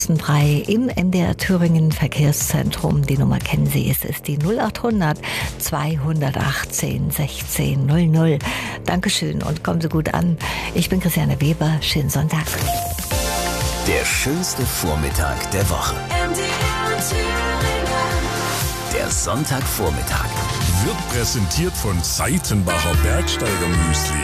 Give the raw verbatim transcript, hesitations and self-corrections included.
Brei im M D R Thüringen Verkehrszentrum. Die Nummer kennen Sie, es ist die null achthundert zweihundertachtzehn sechzehn null null. Dankeschön und kommen Sie gut an. Ich bin Christiane Weber. Schönen Sonntag. Der schönste Vormittag der Woche. M D R Thüringen. Der Sonntagvormittag. Wird präsentiert von Seitenbacher Bergsteiger Müsli.